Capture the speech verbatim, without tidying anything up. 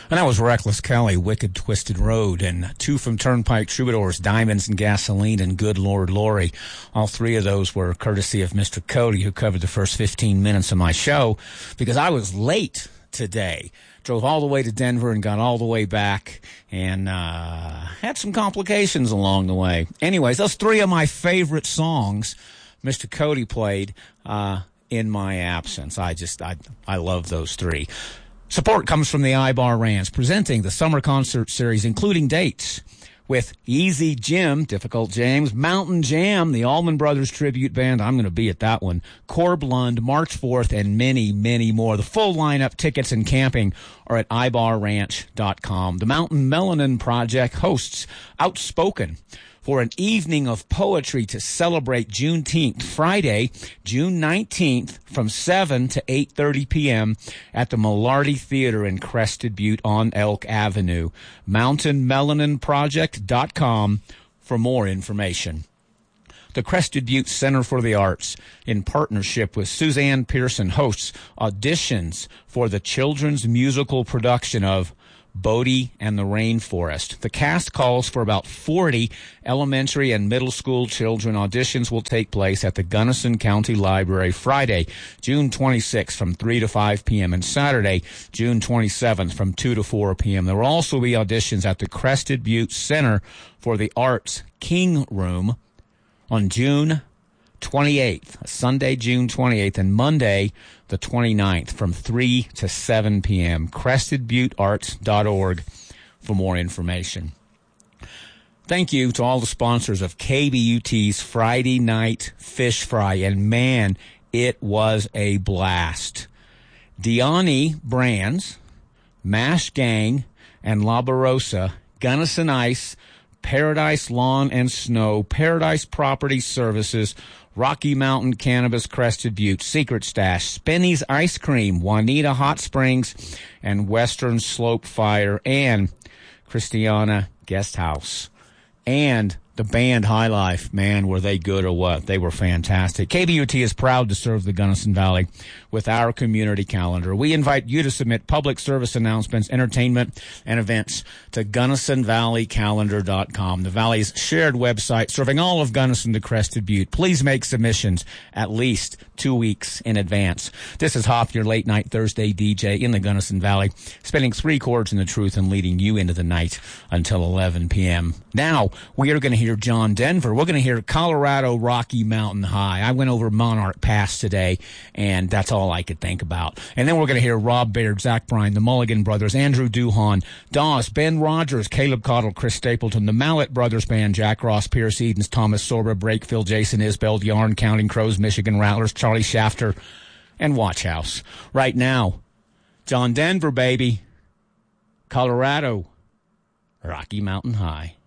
And that was Reckless Kelly, Wicked Twisted Road, and two from Turnpike Troubadours, Diamonds and Gasoline, and Good Lord Laurie. All three of those were courtesy of Mister Cody, who covered the first fifteen minutes of my show, because I was late today. Drove all the way to Denver and got all the way back, and uh had some complications along the way. Anyways, those three of my favorite songs Mister Cody played uh in my absence. I just, I, I love those three. Support comes from the I-Bar Ranch, presenting the summer concert series, including dates with Easy Jim, Difficult James, Mountain Jam, the Allman Brothers Tribute Band. I'm going to be at that one. Corb Lund, March fourth, and many, many more. The full lineup, tickets, and camping are at i bar ranch dot com. The Mountain Melanin Project hosts Outspoken for an evening of poetry to celebrate Juneteenth, Friday, June nineteenth, from seven to eight thirty p.m. at the Malarty Theater in Crested Butte on Elk Avenue. mountain melanin project dot com for more information. The Crested Butte Center for the Arts, in partnership with Suzanne Pearson, hosts auditions for the children's musical production of Bodie and the Rainforest. The cast calls for about forty elementary and middle school children. Auditions will take place at the Gunnison County Library Friday, June twenty-sixth from three to five p.m. and Saturday, June twenty-seventh from two to four p.m. There will also be auditions at the Crested Butte Center for the Arts King Room on June twenty-eighth, Sunday, June twenty-eighth, and Monday, the twenty-ninth, from three to seven p.m. crested butte arts dot org for more information. Thank you to all the sponsors of K B U T's Friday Night Fish Fry, and man, it was a blast. Diani Brands, Mash Gang, and La Barossa, Gunnison Ice, Paradise Lawn and Snow, Paradise Property Services, Rocky Mountain Cannabis, Crested Butte, Secret Stash, Spenny's Ice Cream, Juanita Hot Springs, and Western Slope Fire, and Christiana Guest House. And the band High Life, man, were they good or what? They were fantastic. K B U T is proud to serve the Gunnison Valley with our community calendar. We invite you to submit public service announcements, entertainment, and events to gunnison valley calendar dot com, the Valley's shared website serving all of Gunnison to Crested Butte. Please make submissions at least two weeks in advance. This is Hop, your late-night Thursday D J in the Gunnison Valley, spinning three chords in the truth and leading you into the night until eleven p.m. Now, we are going to hear John Denver. We're going to hear Colorado Rocky Mountain High. I went over Monarch Pass today, and that's all I could think about. And then we're going to hear Rob Baird, Zach Bryan, the Mulligan Brothers, Andrew Duhon, Dawes, Ben Rogers, Caleb Cottle, Chris Stapleton, the Mallet Brothers Band, Jack Ross, Pierce Edens, Thomas Sorba, Breakville, Jason Isbell, Yarn, Counting Crows, Michigan Rattlers, Charlie Shafter, and Watch House. Right now, John Denver, baby. Colorado Rocky Mountain High.